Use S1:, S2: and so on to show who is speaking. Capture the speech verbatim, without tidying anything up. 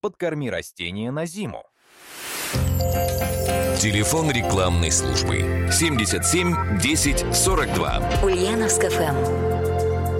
S1: подкорми растения на зиму.
S2: Телефон рекламной службы семьдесят семь десять сорок два.
S3: Ульяновск эф эм.